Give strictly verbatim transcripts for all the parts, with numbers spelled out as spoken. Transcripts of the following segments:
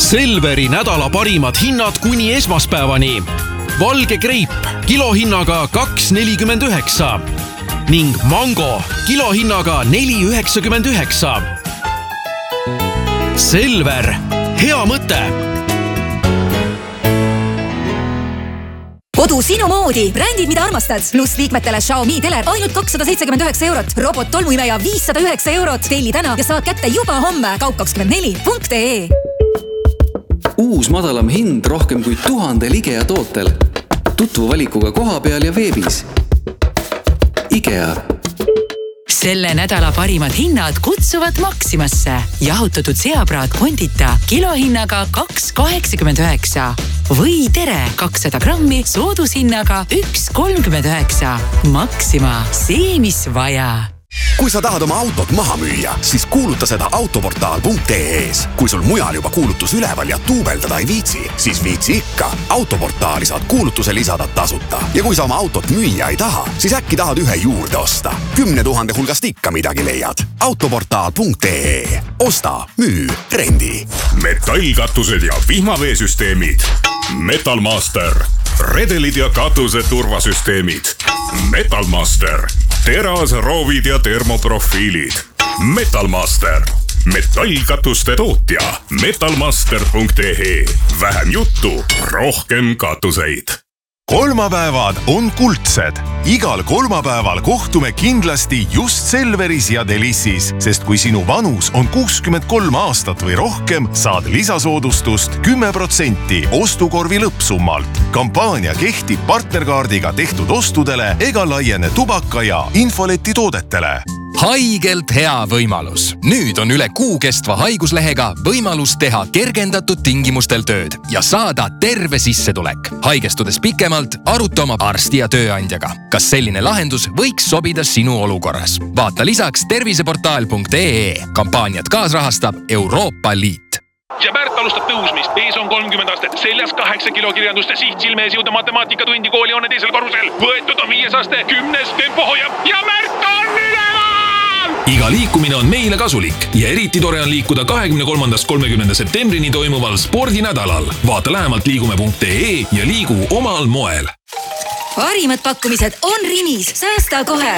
Selveri nädala parimad hinnad kuni esmaspäevani. Valge kreip kilohinnaga kaks nelikümmend üheksa ning mango kilohinnaga neli üheksakümmend üheksa. Selver, hea mõte! Kodu sinu moodi, brändid mida armastad, pluss liikmetele Xiaomi teler ainult kakssada seitsekümmend üheksa eurot, robot tolmuimeja viissada üheksa eurot, telli täna ja saad kätte juba homme kaup kakskümmend neli punkt ee. Uus madalam hind rohkem kui tuhandel IKEA tootel. Tutvu valikuga koha peal ja veebis. IKEA. Selle nädala parimad hinnad kutsuvad Maximasse. Jahutatud seapraad kondita kilohinnaga kaks kaheksakümmend üheksa. Või tere kakssada grammi soodushinnaga üks kolmkümmend üheksa. Maxima, see mis vaja. Kui sa tahad oma autot maha müüa, siis kuuluta seda autoportaal punkt ee-s. Kui sul mujal juba kuulutus üleval ja tuubeldada ei viitsi, siis viitsi ikka. Autoportaali saad kuulutuse lisada tasuta. Ja kui sa oma autot müüa ei taha, siis äkki tahad ühe juurde osta. Kümne tuhande hulgast ikka midagi leiad. autoportaal punkt ee. Osta, müü, rendi. Metallkatused ja vihmaveesüsteemid. Metalmaster. Redelid ja katuse turvasüsteemid. Metalmaster. Teras, roovid ja termoprofiilid. Metalmaster. Metallkatuste tootja. metalmaster punkt ee. Vähem juttu, rohkem katuseid. Kolmapäevad on kuldsed. Igal kolmapäeval kohtume kindlasti just Selveris ja Delissis, sest kui sinu vanus on kuuskümmend kolm aastat või rohkem, saad lisasoodustust kümme protsenti ostukorvi lõppsummalt. Kampaania kehtib partnerkaardiga tehtud ostudele ega laiene tubaka ja infoleti toodetele. Haigelt hea võimalus. Nüüd on üle kuu kestva haiguslehega võimalus teha kergendatud tingimustel tööd ja saada terve sissetulek. Haigestudes pikemalt, aruta oma arsti ja tööandjaga. Kas selline lahendus võiks sobida sinu olukorras? Vaata lisaks terviseportaal punkt ee. Kampaaniat kaasrahastab Euroopa Liit. Ja Märt alustab tõusmist. Ees on kolmkümmend aastat. Seljas kaheksa kilo kirjanduste siht silmees jõuda matemaatikatundi kooli on teisel korrusel. Võetud on viies aste, kümnes tempo hoiab ja Märt on üleval! Iga liikumine on meile kasulik ja eriti tore on liikuda kahekümne kolmandast kolmekümnenda septembrini toimuval spordinädalal. Vaata lähemalt liigume punkt ee ja liigu omal moel. Parimad pakkumised on Rimis. Säästa kohe!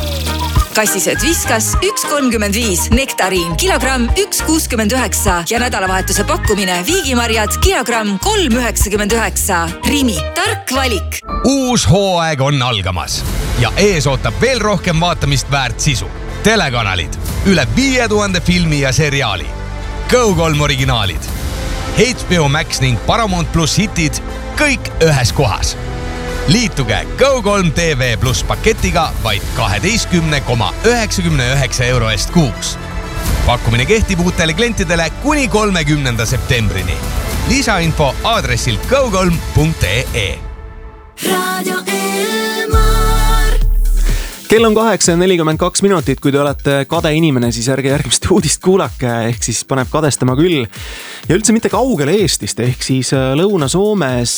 Kassisööt Viskas üks kolmkümmend viis, Nektariin kilogramm üks kuuskümmend üheksa ja nädalavahetuse pakkumine Viigimarjad kilogramm kolm üheksakümmend üheksa. Rimi, tark valik. Uus hooaeg on algamas ja ees ootab veel rohkem vaatamist väärt sisu. Telekanalid, üle viie tuhande filmi ja seriaali, Go kolm originaalid, H B O Max ning Paramount Plus hitid, kõik ühes kohas. Liituge Go kolm T V plus paketiga vaid kaheteistkümne koma üheksakümne üheksa euro eest kuus. Pakkumine kehtib uutele klientidele kuni kolmekümnenda septembrini. Lisainfo aadressil go kolm punkt ee. Radio Elmar. Kell on kaheksa nelikümmend kaks minutit, kui te olete kade inimene, siis ärge järgmist uudist kuulake, ehk siis paneb kadestama küll. Ja üldse mitte kaugele Eestist, ehk siis Lõuna-Soomes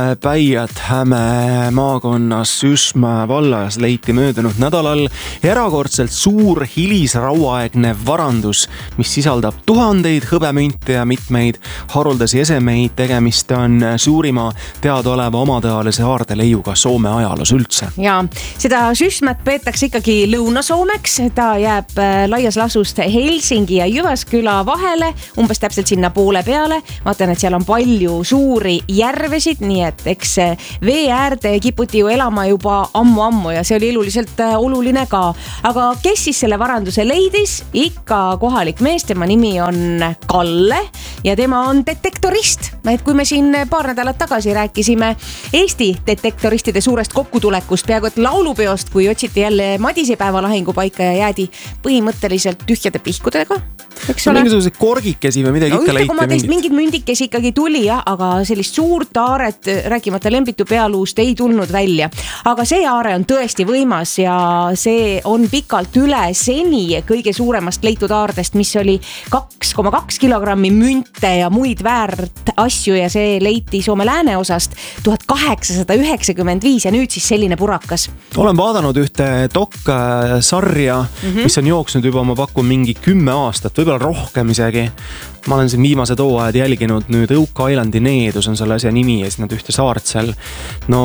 Päijät-Häme maakonnas Sysmä vallas leiti möödunud nädalal erakordselt suur hilisrauaaegne varandus, mis sisaldab tuhandeid hõbemünte ja mitmeid haruldasi esemeid. Tegemist on suurima teadaoleva omatealise aardeleiuga Soome ajaloos üldse. Ja seda Sysmät peetakse ikkagi Lõuna-Soomeks. Ta jääb laias lasust Helsingi ja Jyväsküla vahele, umbes täpselt sinna poole peale. Vaatan, et seal on palju suuri järvesid, nii et eks vee äärde kiputi ju elama juba ammu-ammu ja see oli eluliselt oluline ka. Aga kes siis selle varanduse leidis? Ikka kohalik mees, tema nimi on Kalle ja tema on detektorist. Et kui me siin paar nädalat tagasi rääkisime Eesti detektoristide suurest kokkutulekust, peaaegu et laulupeost, kui otsiti jälle Madisepäeva lahingupaika ja jäädi põhimõtteliselt tühjade pihkudega. Mingisugused korgikesi või midagi no, ikka leiti mingid. Mingid mündikesi ikkagi tuli, ja, aga sellist suurt aaret, rääkimata Lembitu pealuust, ei tulnud välja. Aga see aare on tõesti võimas ja see on pikalt üle seni kõige suuremast leitud aardest, mis oli kaks koma kaks kilogrammi münte ja muid väärt asju ja see leiti Soome lääneosast tuhat kaheksasada üheksakümmend viis ja nüüd siis selline purakas. Olen vaadanud ühte dok-sarja, mm-hmm. mis on jooksnud juba, ma pakun mingi kümme aastat, võib-olla võib-olla rohkem isegi. Ma olen siin viimased hooajad jälginud nüüd Oak Islandi Needus on selle asja nimi ja siis nad ühte saart seal. No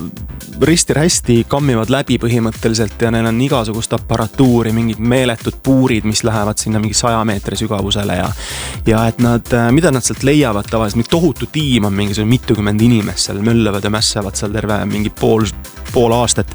risti-rästi kammivad läbi põhimõtteliselt ja neil on igasugust aparatuuri, mingid meeletud puurid, mis lähevad sinna mingi saja meetri sügavusele ja, ja et nad, mida nad sealt leiavad tavaliselt, mingi tohutu tiim on mingisugune mitukümmend inimest seal möllavad ja mässavad seal terve mingi pool, pool aastat.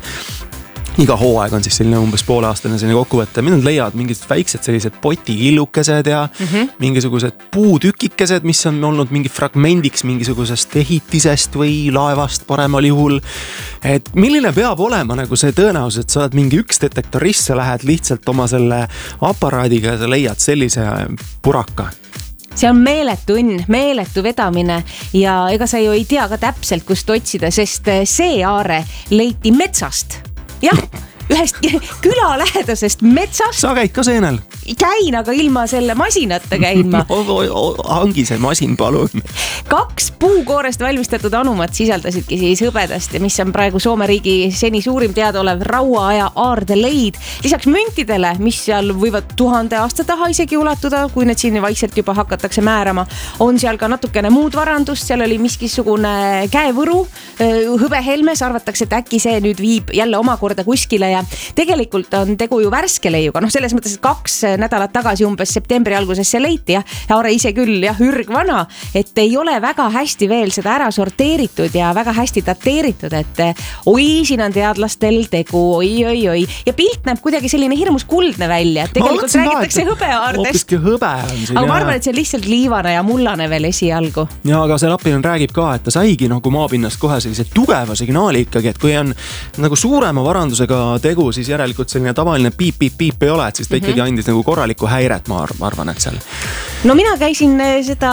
Iga hooaeg on siis selline umbes pooleaastane selline kokkuvõte. Mida nad leiavad mingid väiksed sellised potikillukesed ja mm-hmm. mingisugused puutükikesed, mis on olnud mingi fragmendiks mingisugusest ehitisest või laevast paremal juhul. Et milline peab olema nagu see tõenäosus, et sa oled mingi üks detektorist, sa lähed lihtsalt oma selle aparaadiga ja sa leiad sellise puraka. See on meeletu õnn, meeletu vedamine ja ega sa ju ei tea ka täpselt, kust otsida, sest see aare leiti metsast. Jah, ühest küla lähedasest metsast. Sa käid ka seenel? Käin, aga ilma selle masinata käin ma. Hangi see masin, palun. Kaks puukoorest valmistatud anumat sisaldasidki siis hõbedast, mis on praegu Soome riigi seni suurim teadaolev rauaaja aardeleid. Lisaks müntidele, mis seal võivad tuhande aasta taha isegi ulatuda, kui need siin vaikselt juba hakatakse määrama, on seal ka natukene muud varandust. Seal oli miskisugune käevõru, hõbehelmes, arvatakse, et äkki see nüüd viib jälle omakorda kuskile ja tegelikult on tegu ju värske leiuga. No selles mõttes, et kaks nädalat tagasi umbes septembri alguses see leiti ja aare ise küll jah, ürgvana, et ei ole väga hästi veel seda ära sorteeritud ja väga hästi dateeritud, et oi, siin on teadlastel tegu, oi, oi, oi. Ja pilt näeb kuidagi selline hirmus kuldne välja, et tegelikult räägitakse hõbeaardest. Hoopiski hõbe on siin. Aga ma arvan, et see on lihtsalt liivane ja mullane veel esialgu. Ja, aga see lapilane räägib ka, et ta saigi nagu maapinnast kohe sellise tugeva signaali ikkagi, et kui on nagu suurema varandusega tegu, siis järelikult selline tavaline piip, piip, piip ei ole, et siis ta ikkagi andis nagu korralikku häiret, ma arvan, et seal. No mina käisin seda,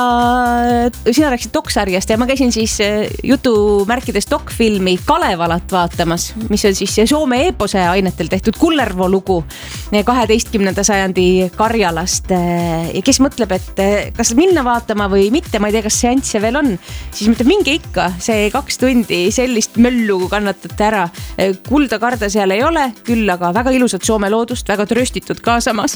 sina rääksid doksarjast ja ma käisin siis jutumärkides dokfilmi Kalevalat vaatamas, mis on siis Soome eepose ainetel tehtud Kullervo lugu kaheteistkümnenda sajandi Karjalast. Ja kes mõtleb, et kas minna vaatama või mitte, ma ei tea, kas seansse veel on, siis mõtleb, minge ikka, see kaks tundi sellist möllu kannatate ära. Kulda karda seal ei ole, küll aga väga ilusat Soome loodust, väga trööstitud ka samas.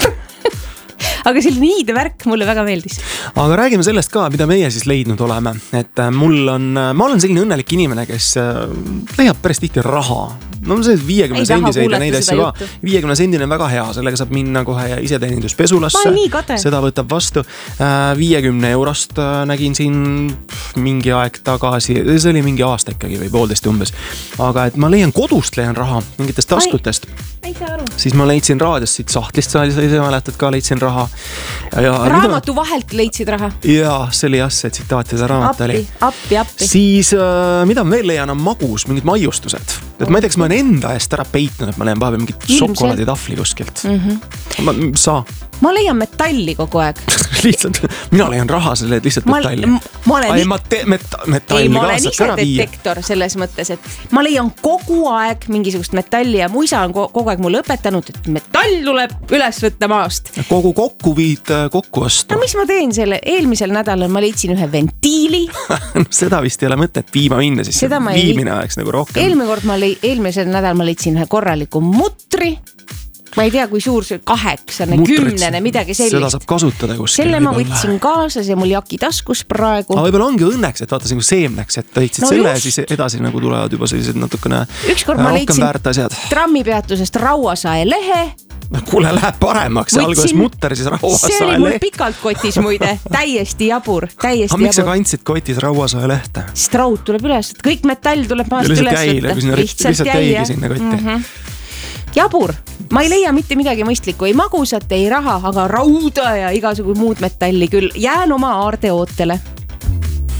Aga selline iide värk mulle väga meeldis. Aga räägime sellest ka, mida meie siis leidnud oleme. Et mul on, ma olen selline õnnelik inimene, kes leiab päris tihti raha. No see viiekümne sendiseid ja neid asju ka. viiekümne sendine on väga hea, sellega saab minna kohe ja iseteeninduspesulasse. Seda võtab vastu. viiekümne eurost nägin siin mingi aeg tagasi, see oli mingi aasta ikkagi või poolteist umbes. Aga et ma leian kodust, leian raha mingitest taskutest. Ei saa aru. Siis ma leidsin raadiost siit sahtlist, sa ise mäletad ka, leidsin raha. Ja, raamatu mida... vahelt leidsid raha? Jaa, see oli jah, see tsitaatide raamat oli. Appi, appi. Siis äh, mida ma veel leian on magus, mingid maiustused. Et ma ei teaks, ma olen enda eest ära peitnud, et ma leian vahepeal mingit šokolaaditahvli kuskilt. Mm-hmm. Ma, sa? Ma leian metalli kogu aeg. Lihtsalt, mina leian raha, sa leiad lihtsalt ma, metalli. Ma olen, Ai, ma te, meta, metalli ei, ma olen ise detektor selles mõttes, et ma leian kogu aeg mingisugust metalli ja mu isa on kogu aeg mulle õpetanud, et metall tuleb üles võtta maast. Kogu kokku viid kokku ostu. No mis ma teen selle? Eelmisel nädalal ma leidsin ühe ventiili. no, seda vist ei ole mõtet viima minna, siis seda viimine aeks nagu rohkem. Eelmine kord ma leid, eelmisel nädal ma leidsin ühe korraliku mutri. Ma ei tea, kui suur see kaheksane, kümnene, midagi sellist. Seda saab kasutada kuskil. Selle ma võtsin kaasa, see mul jaki taskus praegu. Aga võib-olla ongi õnneks, et vaata nagu seemneks, et leidsid no selle ja siis edasi nagu tulevad juba sellised natukene ükskord ma leidsin trammipeatusest Rauasae lehe. Kuule, läheb paremaks, see alguses mutter siis Rauasae lehe. See oli mul pikalt kotis muide, täiesti jabur, täiesti jabur. Aga miks sa kandsid kotis Rauasae lehte? Sest raud tuleb üles, kõik metall tuleb maast üles võtta. Lihtsalt jäi sinna kotti. Jabur, ma ei leia mitte midagi mõistlikku, ei magusat, ei raha, aga rauda ja igasugu muud metalli küll. Jään oma aarde ootele.